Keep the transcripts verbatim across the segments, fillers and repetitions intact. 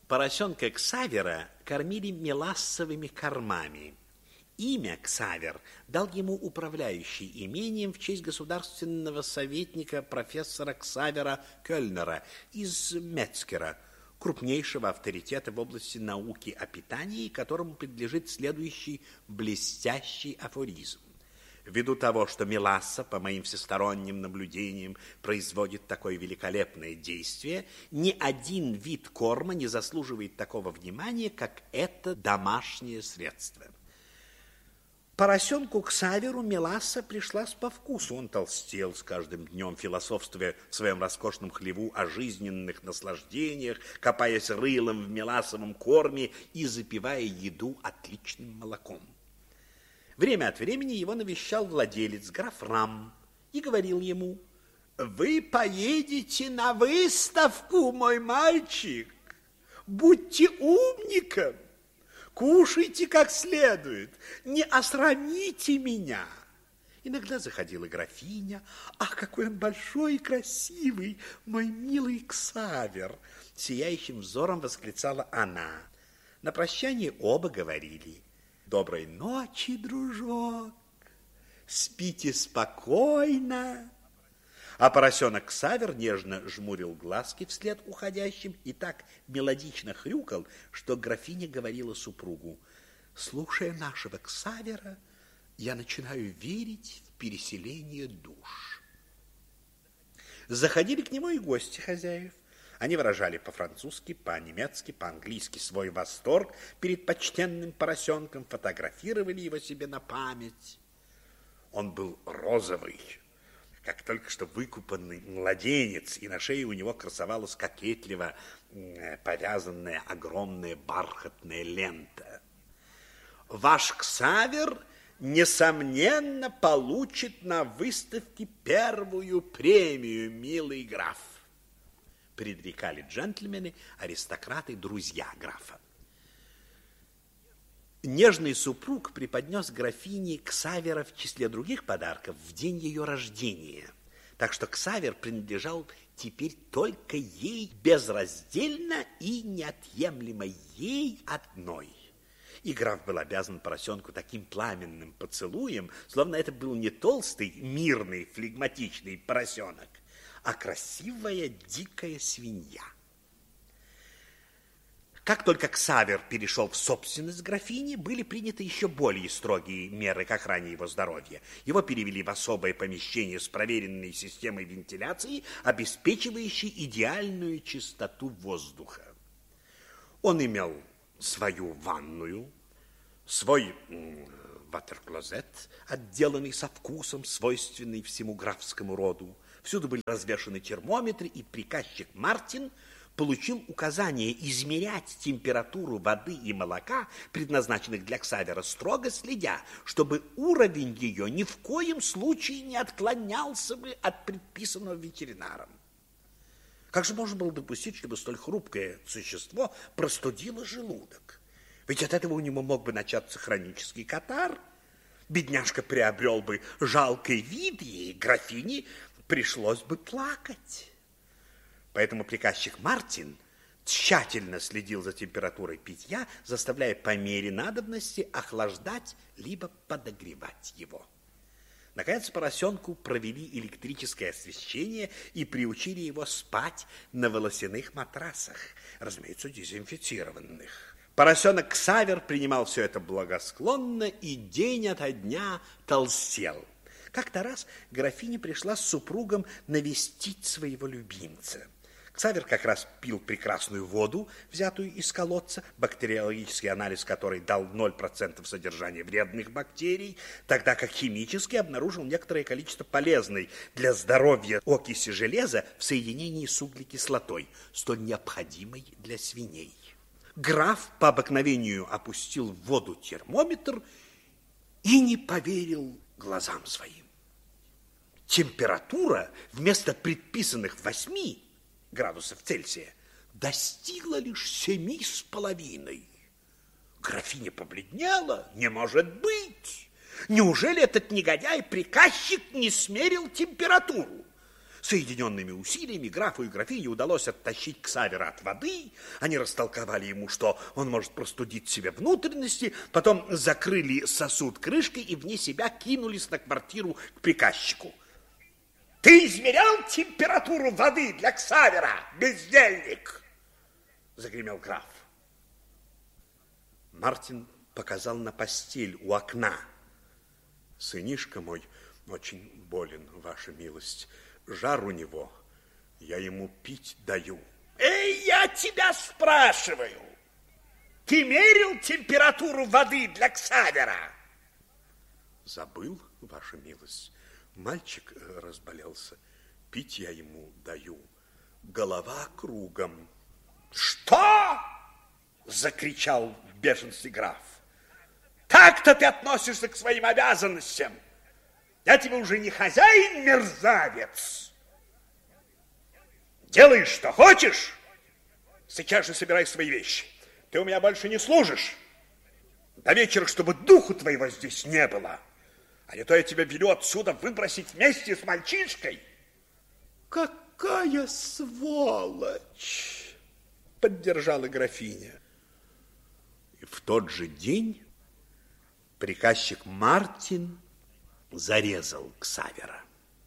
Поросенка Ксавера кормили мелассовыми кормами. Имя Ксавер дал ему управляющий имением в честь государственного советника профессора Ксавера Кёльнера из Мецкера, крупнейшего авторитета в области науки о питании, которому принадлежит следующий блестящий афоризм. Ввиду того, что меласса, по моим всесторонним наблюдениям, производит такое великолепное действие, ни один вид корма не заслуживает такого внимания, как это домашнее средство. Поросенку Ксаверу меласса пришлась по вкусу. Он толстел с каждым днем, философствуя в своем роскошном хлеву о жизненных наслаждениях, копаясь рылом в мелассовом корме и запивая еду отличным молоком. Время от времени его навещал владелец, граф Рам, и говорил ему: «Вы поедете на выставку, мой мальчик. Будьте умником, кушайте как следует, не осрамите меня». Иногда заходила графиня. «Ах, какой он большой и красивый, мой милый Ксавер!» Сияющим взором восклицала она. На прощание оба говорили: «Доброй ночи, дружок, спите спокойно». А поросенок Ксавер нежно жмурил глазки вслед уходящим и так мелодично хрюкал, что графиня говорила супругу: «Слушая нашего Ксавера, я начинаю верить в переселение душ». Заходили к нему и гости хозяев. Они выражали по-французски, по-немецки, по-английски свой восторг перед почтенным поросенком, фотографировали его себе на память. Он был розовый, как только что выкупанный младенец, и на шее у него красовалась кокетливо повязанная огромная бархатная лента. «Ваш Ксавер, несомненно, получит на выставке первую премию, милый граф», предрекали джентльмены, аристократы, друзья графа. Нежный супруг преподнес графине Ксавера в числе других подарков в день ее рождения, так что Ксавер принадлежал теперь только ей безраздельно и неотъемлемо ей одной. И граф был обязан поросенку таким пламенным поцелуем, словно это был не толстый, мирный, флегматичный поросенок, а красивая дикая свинья. Как только Ксавер перешел в собственность графини, были приняты еще более строгие меры к охране его здоровья. Его перевели в особое помещение с проверенной системой вентиляции, обеспечивающей идеальную чистоту воздуха. Он имел свою ванную, свой ватер-клозет, отделанный со вкусом, свойственный всему графскому роду. Всюду были развешаны термометры, и приказчик Мартин получил указание измерять температуру воды и молока, предназначенных для Ксавера, строго следя, чтобы уровень ее ни в коем случае не отклонялся бы от предписанного ветеринаром. Как же можно было допустить, чтобы столь хрупкое существо простудило желудок? Ведь от этого у него мог бы начаться хронический катар. Бедняжка приобрел бы жалкий вид, и графине пришлось бы плакать. Поэтому приказчик Мартин тщательно следил за температурой питья, заставляя по мере надобности охлаждать либо подогревать его. Наконец, поросенку провели электрическое освещение и приучили его спать на волосяных матрасах, разумеется, дезинфицированных. Поросенок Ксавер принимал все это благосклонно и день ото дня толстел. Как-то раз графиня пришла с супругом навестить своего любимца. Ксавер как раз пил прекрасную воду, взятую из колодца, бактериологический анализ которой дал ноль процентов содержания вредных бактерий, тогда как химически обнаружил некоторое количество полезной для здоровья окиси железа в соединении с углекислотой, столь необходимой для свиней. Граф по обыкновению опустил в воду термометр и не поверил глазам своим. Температура вместо предписанных восьми градусов Цельсия достигла лишь семи с половиной. Графиня побледнела. Не может быть! Неужели этот негодяй-приказчик не смерил температуру? Соединенными усилиями графу и графине удалось оттащить Ксавера от воды. Они растолковали ему, что он может простудить себе внутренности, потом закрыли сосуд крышкой и вне себя кинулись на квартиру к приказчику. Ты измерял температуру воды для Ксавера, бездельник? Загремел граф. Мартин показал на постель у окна. Сынишка мой очень болен, ваша милость. Жар у него, я ему пить даю. Эй, я тебя спрашиваю, ты мерил температуру воды для Ксавера? Забыл, ваша милость. Мальчик разболелся, пить я ему даю. Голова кругом. Что? Закричал в бешенстве граф. Так-то ты относишься к своим обязанностям. Я тебе уже не хозяин, мерзавец. Делай, что хочешь. Сейчас же собирай свои вещи. Ты у меня больше не служишь. До вечера, чтобы духу твоего здесь не было. А не то я тебя велю отсюда выбросить вместе с мальчишкой. Какая сволочь! Поддержала графиня. И в тот же день приказчик Мартин зарезал Ксавера.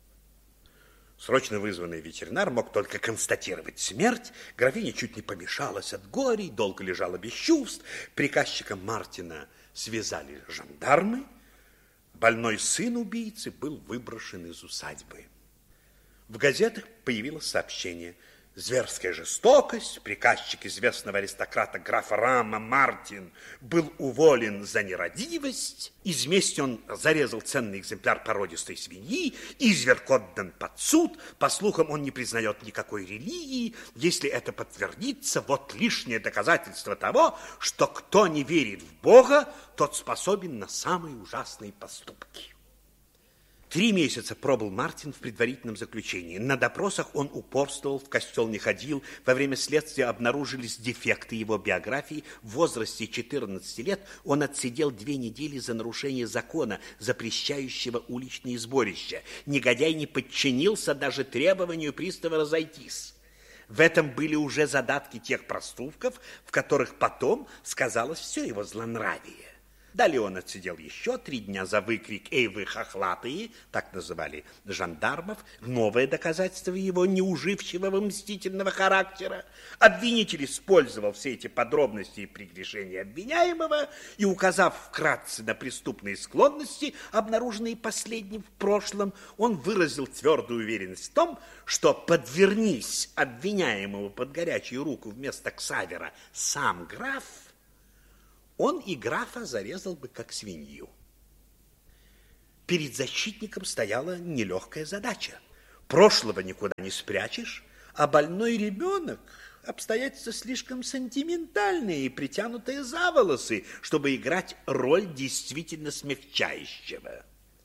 Срочно вызванный ветеринар мог только констатировать смерть. Графиня чуть не помешалась от горя и долго лежала без чувств. Приказчика Мартина связали жандармы. Больной сын убийцы был выброшен из усадьбы. В газетах появилось сообщение: зверская жестокость, приказчик известного аристократа графа Рама Мартин был уволен за нерадивость, из мести он зарезал ценный экземпляр породистой свиньи, изверг отдан под суд, по слухам он не признает никакой религии, если это подтвердится, вот лишнее доказательство того, что кто не верит в Бога, тот способен на самые ужасные поступки. Три месяца пробыл Мартин в предварительном заключении. На допросах он упорствовал, в костел не ходил. Во время следствия обнаружились дефекты его биографии. В возрасте четырнадцати лет он отсидел две недели за нарушение закона, запрещающего уличные сборища. Негодяй не подчинился даже требованию пристава разойтись. В этом были уже задатки тех проступков, в которых потом сказалось все его злонравие. Далее он отсидел еще три дня за выкрик «Эй, вы хохлатые!», так называли жандармов, новое доказательство его неуживчивого мстительного характера. Обвинитель использовал все эти подробности и прегрешения обвиняемого и, указав вкратце на преступные склонности, обнаруженные последним в прошлом, он выразил твердую уверенность в том, что подвернись обвиняемого под горячую руку вместо Ксавера сам граф, он и графа зарезал бы как свинью. Перед защитником стояла нелегкая задача. Прошлого никуда не спрячешь, а больной ребенок – обстоятельства слишком сентиментальные и притянутые за волосы, чтобы играть роль действительно смягчающего.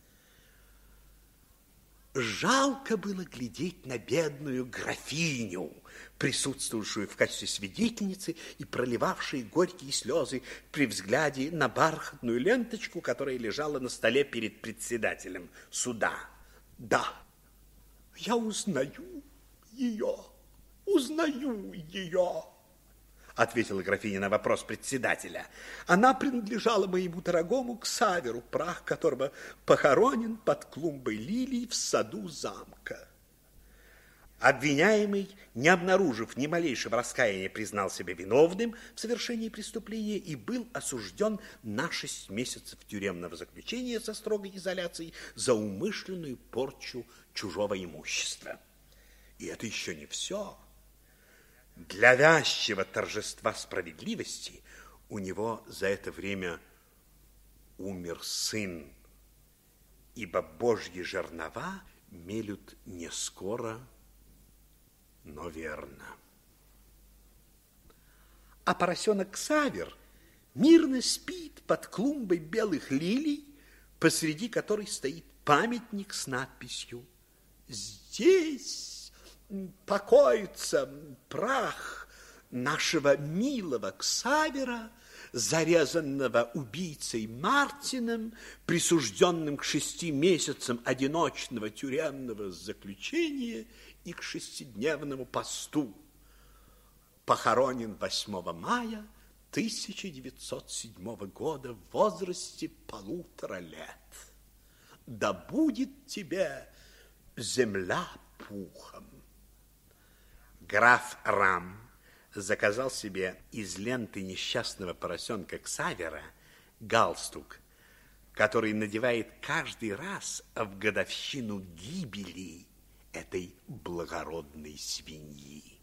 Жалко было глядеть на бедную графиню, присутствовавшую в качестве свидетельницы и проливавшей горькие слезы при взгляде на бархатную ленточку, которая лежала на столе перед председателем суда. Да, я узнаю ее, узнаю ее, ответила графиня на вопрос председателя. Она принадлежала моему дорогому Ксаверу, прах которого похоронен под клумбой лилий в саду замка. Обвиняемый, не обнаружив ни малейшего раскаяния, признал себя виновным в совершении преступления и был осужден на шесть месяцев тюремного заключения со строгой изоляцией за умышленную порчу чужого имущества. И это еще не все. Для вязчего торжества справедливости у него за это время умер сын, ибо божьи жернова мелют не скоро, но верно. А поросенок Ксавер мирно спит под клумбой белых лилий, посреди которой стоит памятник с надписью «Здесь покоится прах нашего милого Ксавера, зарезанного убийцей Мартином, присужденным к шести месяцам одиночного тюремного заключения и к шестидневному посту. Похоронен восьмого мая тысяча девятьсот седьмого года в возрасте полутора лет. Да будет тебе земля пухом. Граф Рам заказал себе из ленты несчастного поросенка Ксавера галстук, который надевает каждый раз в годовщину гибели этой благородной свиньи.